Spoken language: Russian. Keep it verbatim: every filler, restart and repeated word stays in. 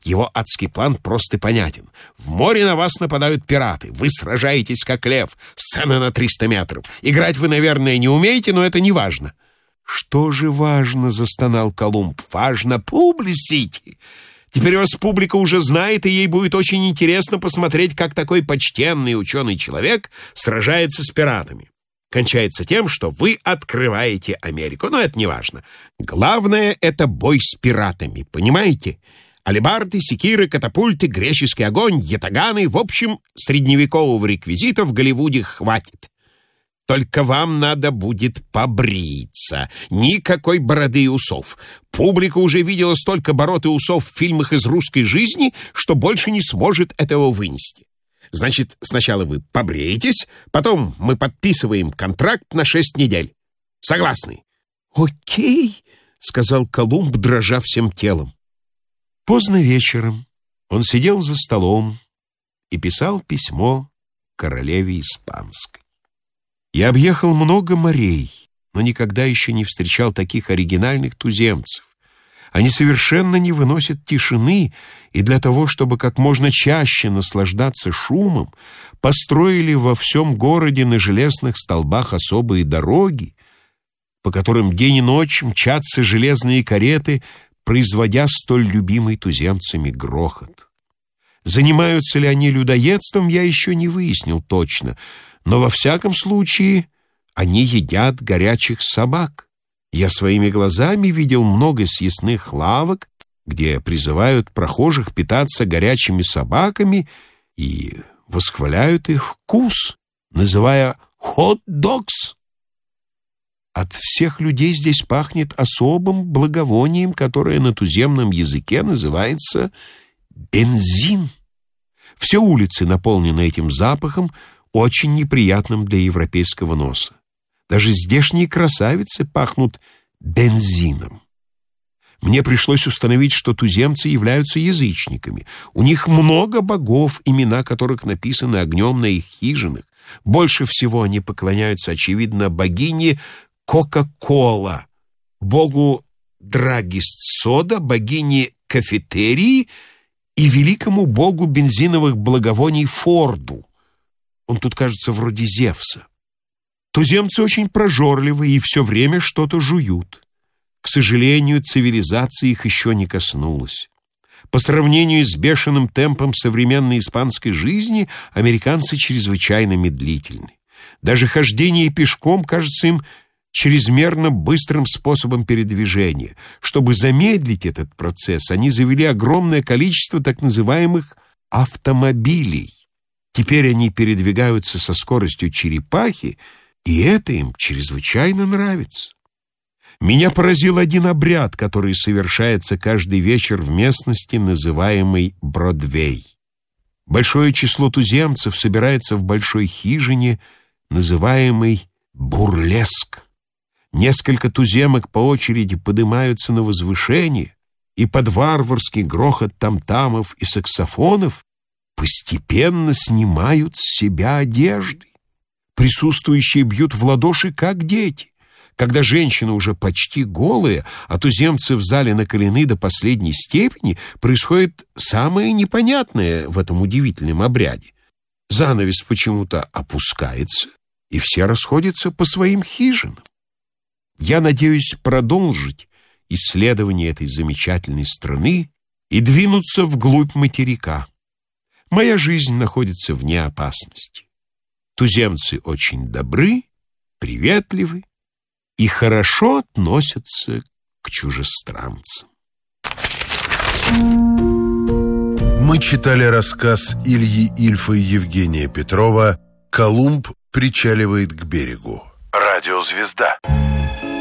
Его адский план прост и понятен. В море на вас нападают пираты. Вы сражаетесь, как лев. Сцена на триста метров. Играть вы, наверное, не умеете, но это не важно. «Что же важно?» — застонал Колумб. «Важно публисити. Теперь вас публика уже знает, и ей будет очень интересно посмотреть, как такой почтенный ученый человек сражается с пиратами. Кончается тем, что вы открываете Америку. Но это не важно. Главное — это бой с пиратами, понимаете? Алебарды, секиры, катапульты, греческий огонь, ятаганы. В общем, средневекового реквизита в Голливуде хватит. Только вам надо будет побриться. Никакой бороды и усов. Публика уже видела столько бород и усов в фильмах из русской жизни, что больше не сможет этого вынести. Значит, сначала вы побреетесь, потом мы подписываем контракт на шесть недель. Согласны?» «Окей», — сказал Колумб, дрожа всем телом. Поздно вечером он сидел за столом и писал письмо королеве испанской. «Я объехал много морей, но никогда еще не встречал таких оригинальных туземцев. Они совершенно не выносят тишины, и для того, чтобы как можно чаще наслаждаться шумом, построили во всем городе на железных столбах особые дороги, по которым день и ночь мчатся железные кареты, производя столь любимый туземцами грохот. Занимаются ли они людоедством, я еще не выяснил точно, но во всяком случае они едят горячих собак. Я своими глазами видел много съестных лавок, где призывают прохожих питаться горячими собаками и восхваляют их вкус, называя хот-догс. От всех людей здесь пахнет особым благовонием, которое на туземном языке называется бензин. Все улицы наполнены этим запахом, очень неприятным для европейского носа. Даже здешние красавицы пахнут бензином. Мне пришлось установить, что туземцы являются язычниками. У них много богов, имена которых написаны огнем на их хижинах. Больше всего они поклоняются, очевидно, богине Кока-Кола, богу Драгис-Сода, богине Кафетерии и великому богу бензиновых благовоний Форду. Он тут, кажется, вроде Зевса. Туземцы очень прожорливы и все время что-то жуют. К сожалению, цивилизация их еще не коснулась. По сравнению с бешеным темпом современной испанской жизни, американцы чрезвычайно медлительны. Даже хождение пешком кажется им чрезмерно быстрым способом передвижения. Чтобы замедлить этот процесс, они завели огромное количество так называемых автомобилей. Теперь они передвигаются со скоростью черепахи, и это им чрезвычайно нравится. Меня поразил один обряд, который совершается каждый вечер в местности, называемой Бродвей. Большое число туземцев собирается в большой хижине, называемой бурлеск. Несколько туземок по очереди поднимаются на возвышение, и под варварский грохот тамтамов и саксофонов постепенно снимают с себя одежды. Присутствующие бьют в ладоши, как дети. Когда женщина уже почти голая, а туземцы в зале накалены до последней степени, происходит самое непонятное в этом удивительном обряде. Занавес почему-то опускается, и все расходятся по своим хижинам. Я надеюсь продолжить исследование этой замечательной страны и двинуться вглубь материка. Моя жизнь находится вне опасности. Туземцы очень добры, приветливы и хорошо относятся к чужестранцам. Мы читали рассказ Ильи Ильфа и Евгения Петрова «Колумб причаливает к берегу». Радиозвезда.